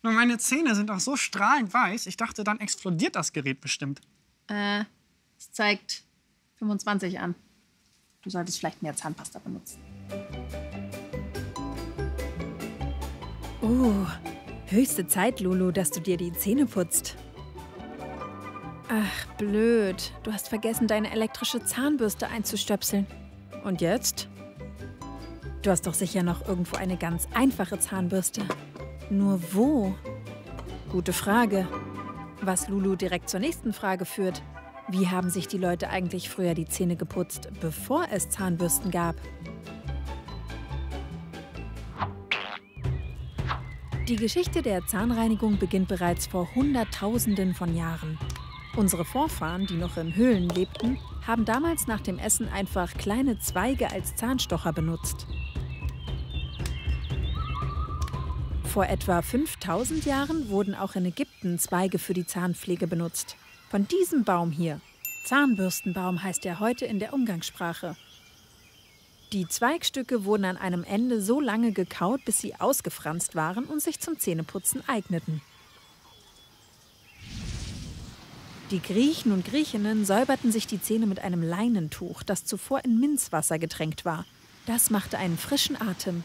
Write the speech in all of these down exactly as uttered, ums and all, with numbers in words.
Nur meine Zähne sind auch so strahlend weiß. Ich dachte, dann explodiert das Gerät bestimmt. Äh, es zeigt fünfundzwanzig an. Du solltest vielleicht mehr Zahnpasta benutzen. Oh, höchste Zeit, Lulu, dass du dir die Zähne putzt. Ach, blöd. Du hast vergessen, deine elektrische Zahnbürste einzustöpseln. Und jetzt? Du hast doch sicher noch irgendwo eine ganz einfache Zahnbürste. Nur wo? Gute Frage. Was Lulu direkt zur nächsten Frage führt. Wie haben sich die Leute eigentlich früher die Zähne geputzt, bevor es Zahnbürsten gab? Die Geschichte der Zahnreinigung beginnt bereits vor Hunderttausenden von Jahren. Unsere Vorfahren, die noch in Höhlen lebten, haben damals nach dem Essen einfach kleine Zweige als Zahnstocher benutzt. Vor etwa fünftausend Jahren wurden auch in Ägypten Zweige für die Zahnpflege benutzt. Von diesem Baum hier, Zahnbürstenbaum heißt er heute in der Umgangssprache. Die Zweigstücke wurden an einem Ende so lange gekaut, bis sie ausgefranst waren und sich zum Zähneputzen eigneten. Die Griechen und Griechinnen säuberten sich die Zähne mit einem Leinentuch, das zuvor in Minzwasser getränkt war. Das machte einen frischen Atem.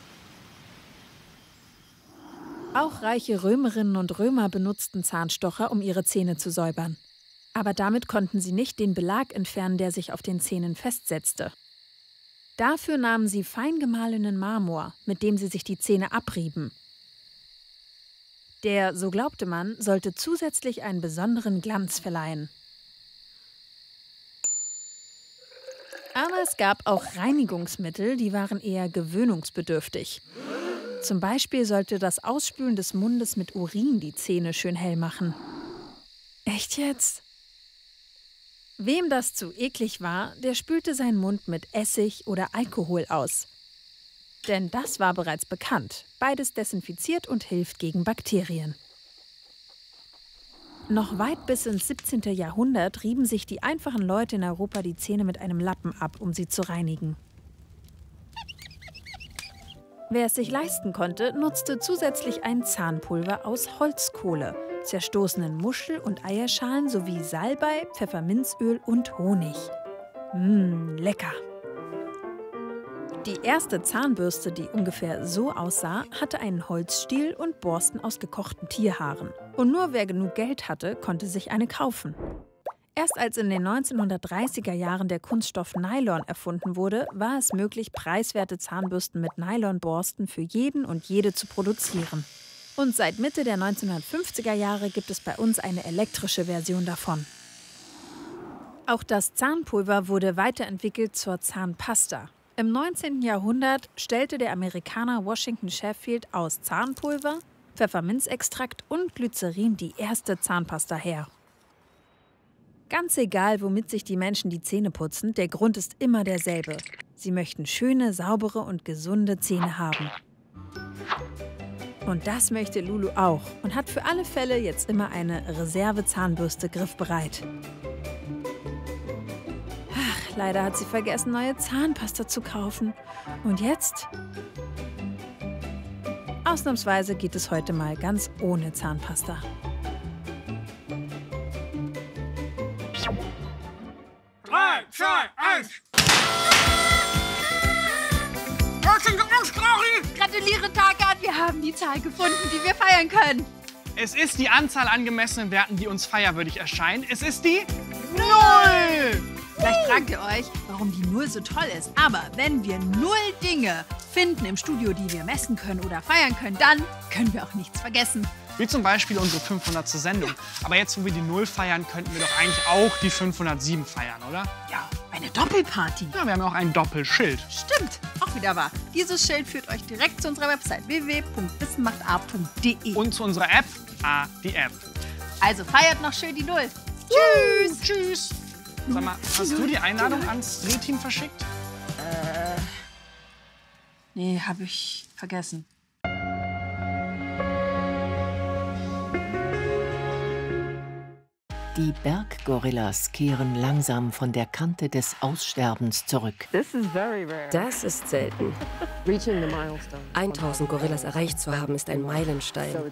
Auch reiche Römerinnen und Römer benutzten Zahnstocher, um ihre Zähne zu säubern. Aber damit konnten sie nicht den Belag entfernen, der sich auf den Zähnen festsetzte. Dafür nahmen sie fein gemahlenen Marmor, mit dem sie sich die Zähne abrieben. Der, so glaubte man, sollte zusätzlich einen besonderen Glanz verleihen. Aber es gab auch Reinigungsmittel, die waren eher gewöhnungsbedürftig. Zum Beispiel sollte das Ausspülen des Mundes mit Urin die Zähne schön hell machen. Echt jetzt? Wem das zu eklig war, der spülte seinen Mund mit Essig oder Alkohol aus. Denn das war bereits bekannt. Beides desinfiziert und hilft gegen Bakterien. Noch weit bis ins siebzehnte Jahrhundert rieben sich die einfachen Leute in Europa die Zähne mit einem Lappen ab, um sie zu reinigen. Wer es sich leisten konnte, nutzte zusätzlich ein Zahnpulver aus Holzkohle, zerstoßenen Muschel- und Eierschalen sowie Salbei, Pfefferminzöl und Honig. Mmm, lecker! Die erste Zahnbürste, die ungefähr so aussah, hatte einen Holzstiel und Borsten aus gekochten Tierhaaren. Und nur wer genug Geld hatte, konnte sich eine kaufen. Erst als in den neunzehnhundertdreißiger Jahren der Kunststoff Nylon erfunden wurde, war es möglich, preiswerte Zahnbürsten mit Nylonborsten für jeden und jede zu produzieren. Und seit Mitte der neunzehnhundertfünfziger Jahre gibt es bei uns eine elektrische Version davon. Auch das Zahnpulver wurde weiterentwickelt zur Zahnpasta. Im neunzehnten Jahrhundert stellte der Amerikaner Washington Sheffield aus Zahnpulver, Pfefferminzextrakt und Glycerin die erste Zahnpasta her. Ganz egal, womit sich die Menschen die Zähne putzen, der Grund ist immer derselbe. Sie möchten schöne, saubere und gesunde Zähne haben. Und das möchte Lulu auch und hat für alle Fälle jetzt immer eine Reserve-Zahnbürste griffbereit. Ach, leider hat sie vergessen, neue Zahnpasta zu kaufen. Und jetzt? Ausnahmsweise geht es heute mal ganz ohne Zahnpasta. Drei, zwei, eins. Herzlichen Glückwunsch, Claudi! Gratuliere, Tarkan! Wir haben die Zahl gefunden, die wir feiern können. Es ist die Anzahl an gemessenen Werten, die uns feierwürdig erscheinen. Es ist die Null! Vielleicht fragt ihr euch, warum die Null so toll ist. Aber wenn wir null Dinge finden im Studio, die wir messen können oder feiern können, dann können wir auch nichts vergessen. Wie zum Beispiel unsere fünfhundertste Sendung. Aber jetzt, wo wir die Null feiern, könnten wir doch eigentlich auch die fünfhundertsieben feiern, oder? Ja, eine Doppelparty. Ja, wir haben ja auch ein Doppelschild. Stimmt, auch wieder wahr. Dieses Schild führt euch direkt zu unserer Website w w w punkt wissenmachta punkt de. Und zu unserer App, A, die App. Also feiert noch schön die Null. Tschüss! Tschüss! Sag mal, hast du die Einladung ans Drehteam verschickt? Äh, nee, hab ich vergessen. Die Berggorillas kehren langsam von der Kante des Aussterbens zurück. Das ist selten. tausend Gorillas erreicht zu haben, ist ein Meilenstein.